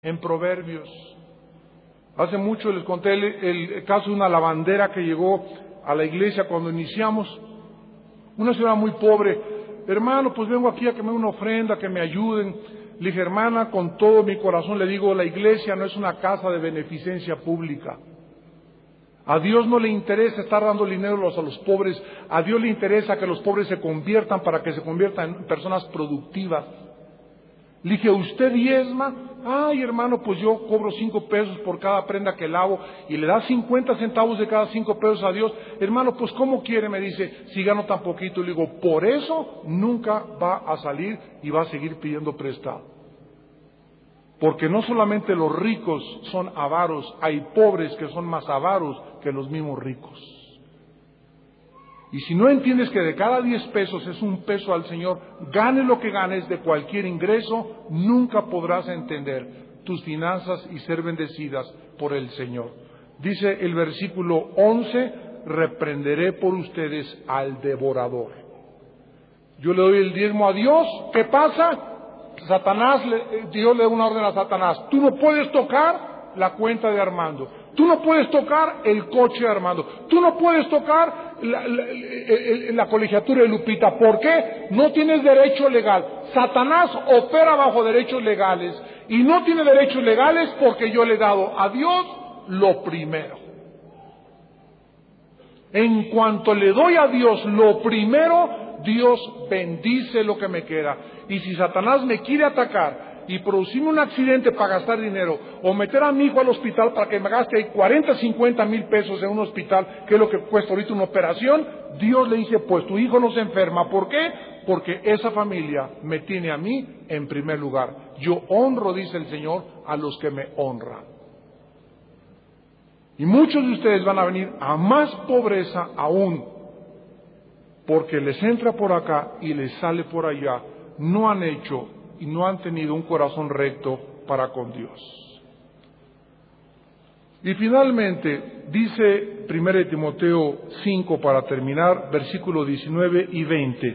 en Proverbios. Hace mucho les conté el caso de una lavandera que llegó a la iglesia cuando iniciamos. Una señora muy pobre: hermano, pues vengo aquí a que me dé una ofrenda, que me ayuden. Le dije: hermana, con todo mi corazón le digo, la iglesia no es una casa de beneficencia pública. A Dios no le interesa estar dando dinero a los pobres. A Dios le interesa que los pobres se conviertan, para que se conviertan en personas productivas. Le dije: ¿usted diezma? Ay, hermano, pues yo cobro 5 pesos por cada prenda que lavo, y le da 50 centavos de cada 5 pesos a Dios. Hermano, pues ¿cómo quiere? Me dice, si gano tan poquito. Le digo: por eso nunca va a salir y va a seguir pidiendo prestado. Porque no solamente los ricos son avaros, hay pobres que son más avaros que los mismos ricos. Y si no entiendes que de cada 10 pesos es 1 peso al Señor, gane lo que ganes de cualquier ingreso, nunca podrás entender tus finanzas y ser bendecidas por el Señor. Dice el versículo 11, reprenderé por ustedes al devorador. Yo le doy el diezmo a Dios, ¿qué pasa? Dios le da una orden a Satanás: tú no puedes tocar la cuenta de Armando, tú no puedes tocar el coche de Armando, tú no puedes tocar la colegiatura de Lupita. ¿Por qué? No tienes derecho legal. Satanás opera bajo derechos legales, y no tiene derechos legales porque yo le he dado a Dios lo primero. En cuanto le doy a Dios lo primero, Dios bendice lo que me queda. Y si Satanás me quiere atacar y producirme un accidente para gastar dinero, o meter a mi hijo al hospital para que me gaste 40, 50 mil pesos en un hospital, que es lo que cuesta ahorita una operación, Dios le dice: pues tu hijo no se enferma. ¿Por qué? Porque esa familia me tiene a mí en primer lugar. Yo honro, dice el Señor, a los que me honran. Y muchos de ustedes van a venir a más pobreza aún, porque les entra por acá y les sale por allá. No han hecho y no han tenido un corazón recto para con Dios. Y finalmente dice 1 Timoteo 5, para terminar, versículos 19 y 20.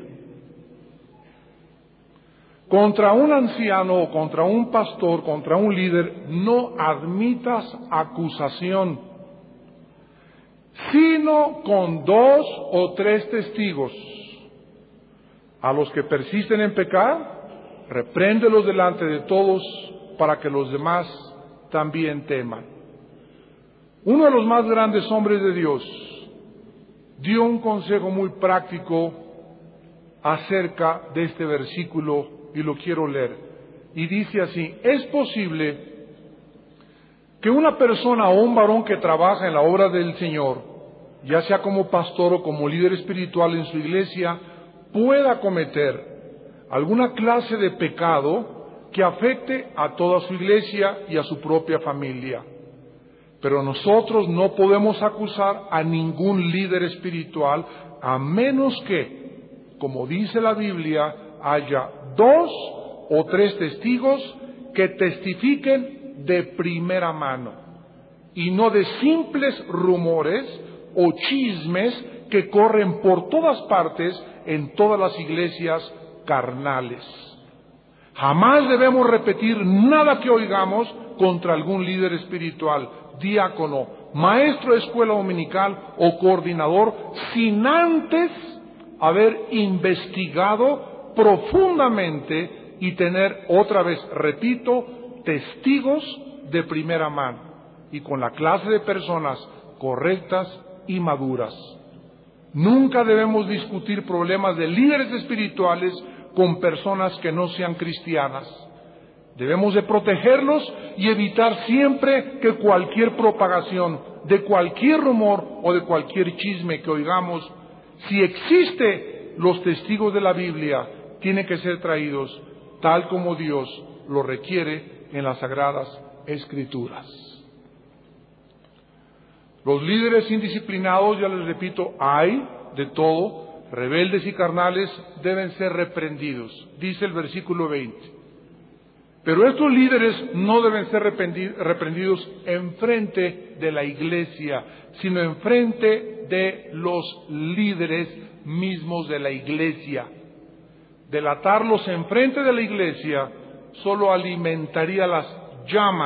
Contra un anciano o contra un pastor, contra un líder, no admitas acusación, sino con 2 o 3 testigos. A los que persisten en pecar, repréndelos delante de todos, para que los demás también teman. Uno de los más grandes hombres de Dios dio un consejo muy práctico acerca de este versículo, y lo quiero leer. Y dice así: es posible que una persona o un varón que trabaja en la obra del Señor, ya sea como pastor o como líder espiritual en su iglesia, pueda cometer alguna clase de pecado que afecte a toda su iglesia y a su propia familia. Pero nosotros no podemos acusar a ningún líder espiritual, a menos que, como dice la Biblia, haya 2 o 3 testigos que testifiquen de primera mano, y no de simples rumores o chismes que corren por todas partes en todas las iglesias carnales. Jamás debemos repetir nada que oigamos contra algún líder espiritual, diácono, maestro de escuela dominical o coordinador, sin antes haber investigado profundamente y tener, otra vez repito, testigos de primera mano, y con la clase de personas correctas y maduras. Nunca debemos discutir problemas de líderes espirituales con personas que no sean cristianas. Debemos de protegerlos y evitar siempre que cualquier propagación de cualquier rumor o de cualquier chisme que oigamos, si existe, los testigos de la Biblia tienen que ser traídos tal como Dios lo requiere en las Sagradas Escrituras. Los líderes indisciplinados, ya les repito, hay de todo, rebeldes y carnales, deben ser reprendidos, dice el versículo 20. Pero estos líderes no deben ser reprendidos enfrente de la iglesia, sino enfrente de los líderes mismos de la iglesia. Delatarlos enfrente de la iglesia solo alimentaría las llama